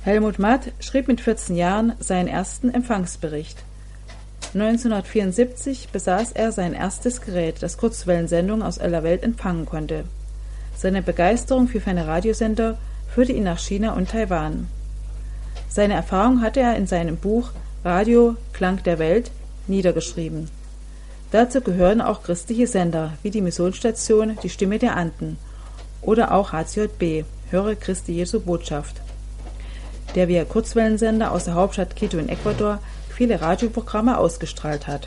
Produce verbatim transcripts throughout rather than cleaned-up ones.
Helmut Matt schrieb mit vierzehn Jahren seinen ersten Empfangsbericht. neunzehnhundertvierundsiebzig besaß er sein erstes Gerät, das Kurzwellensendungen aus aller Welt empfangen konnte. Seine Begeisterung für ferne Radiosender führte ihn nach China und Taiwan. Seine Erfahrung hatte er in seinem Buch Radio Klang der Welt niedergeschrieben. Dazu gehören auch christliche Sender wie die Missionsstation Die Stimme der Anden oder auch H C J B, Höre Christi Jesu Botschaft, der via Kurzwellensender aus der Hauptstadt Quito in Ecuador viele Radioprogramme ausgestrahlt hat.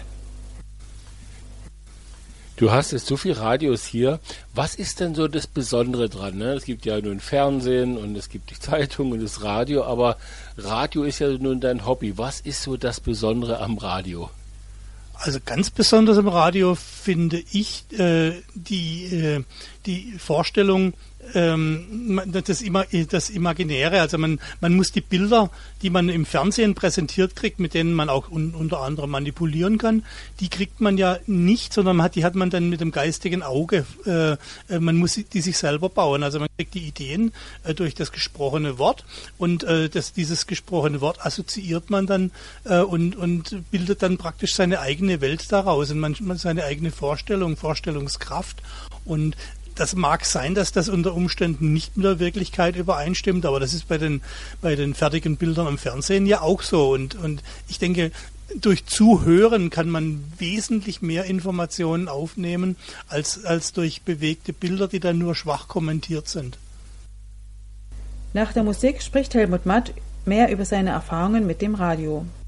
Du hast jetzt so viele Radios hier. Was ist denn so das Besondere dran? Ne? Es gibt ja nun Fernsehen und es gibt die Zeitung und das Radio, aber Radio ist ja nun dein Hobby. Was ist so das Besondere am Radio? Also ganz besonders im Radio finde ich äh, die, äh, die Vorstellung, ähm, das, Ima- das Imaginäre, also man, man muss die Bilder, die man im Fernsehen präsentiert kriegt, mit denen man auch un- unter anderem manipulieren kann, die kriegt man ja nicht, sondern man hat, die hat man dann mit dem geistigen Auge, äh, man muss die sich selber bauen, also man kriegt die Ideen äh, durch das gesprochene Wort und äh, das, dieses gesprochene Wort assoziiert man dann äh, und, und bildet dann praktisch seine eigene Welt daraus und man, man seine eigene Vorstellung, Vorstellungskraft und das mag sein, dass das unter Umständen nicht mit der Wirklichkeit übereinstimmt, aber das ist bei den, bei den fertigen Bildern am Fernsehen ja auch so. Und, und ich denke, durch Zuhören kann man wesentlich mehr Informationen aufnehmen, als, als durch bewegte Bilder, die dann nur schwach kommentiert sind. Nach der Musik spricht Helmut Matt mehr über seine Erfahrungen mit dem Radio.